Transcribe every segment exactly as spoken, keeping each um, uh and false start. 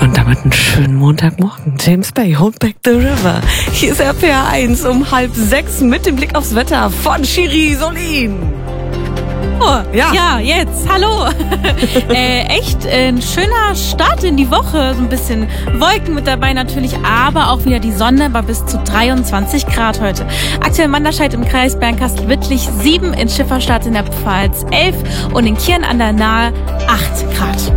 Und damit einen schönen Montagmorgen. James Bay, Hold Back the River. Hier ist R P R eins um halb sechs mit dem Blick aufs Wetter von Shiri Solin. Oh, ja. ja, jetzt, hallo. äh, echt äh, ein schöner Start in die Woche. So ein bisschen Wolken mit dabei natürlich, aber auch wieder die Sonne bei bis zu dreiundzwanzig Grad heute. Aktuell Manderscheid im Kreis Bernkastel-Wittlich sieben, in Schifferstadt in der Pfalz elf und in Kirn an der Nahe acht Grad.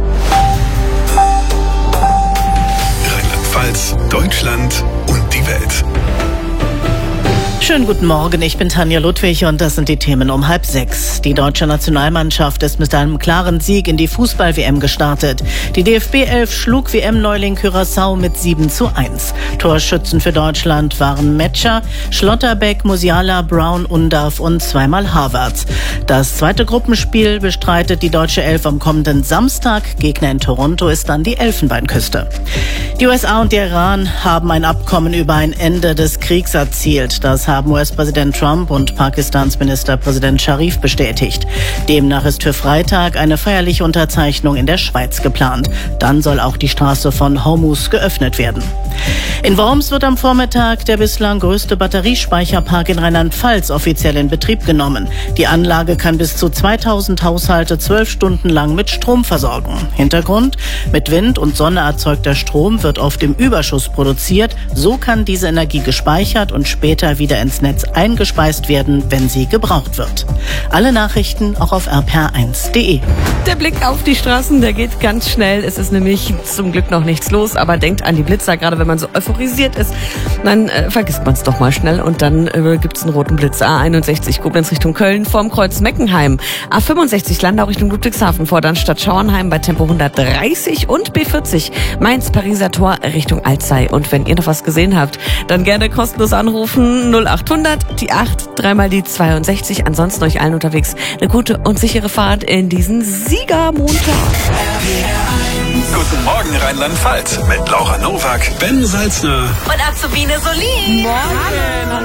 Rheinland-Pfalz, Deutschland und die Welt. Schönen guten Morgen, ich bin Tanja Ludwig und das sind die Themen um halb sechs. Die deutsche Nationalmannschaft ist mit einem klaren Sieg in die Fußball-W M gestartet. Die D F B elf schlug W M-Neuling Curaçao mit sieben zu eins. Torschützen für Deutschland waren Metscher, Schlotterbeck, Musiala, Brown, Undav und zweimal Havertz. Das zweite Gruppenspiel bestreitet die deutsche Elf am kommenden Samstag. Gegner in Toronto ist dann die Elfenbeinküste. Die U S A und der Iran haben ein Abkommen über ein Ende des Kriegs erzielt. Das haben U S-Präsident Trump und Pakistans Ministerpräsident Sharif bestätigt. Demnach ist für Freitag eine feierliche Unterzeichnung in der Schweiz geplant. Dann soll auch die Straße von Hormuz geöffnet werden. In Worms wird am Vormittag der bislang größte Batteriespeicherpark in Rheinland-Pfalz offiziell in Betrieb genommen. Die Anlage kann bis zu zweitausend Haushalte zwölf Stunden lang mit Strom versorgen. Hintergrund: mit Wind und Sonne erzeugter Strom wird oft im Überschuss produziert. So kann diese Energie gespeichert und später wieder ins Netz eingespeist werden, wenn sie gebraucht wird. Alle Nachrichten auch auf r p r eins punkt d e. Der Blick auf die Straßen, der geht ganz schnell. Es ist nämlich zum Glück noch nichts los, aber denkt an die Blitzer, gerade wenn man so euphorisiert ist, dann äh, vergisst man es doch mal schnell und dann äh, gibt es einen roten Blitz. A einundsechzig Koblenz Richtung Köln vorm Kreuz Meckenheim, A fünfundsechzig Landau Richtung Ludwigshafen vor dann Stadt Schauernheim bei Tempo hundertdreißig und B vierzig Mainz Pariser Tor Richtung Alzey. Und wenn ihr noch was gesehen habt, dann gerne kostenlos anrufen null achthundert, die acht, dreimal die zweiundsechzig. Ansonsten euch allen unterwegs eine gute und sichere Fahrt in diesen Siegermontag. Guten Morgen Rheinland-Pfalz mit Laura Nowak, Ben Salzner Und Azubine Solin. Morgen.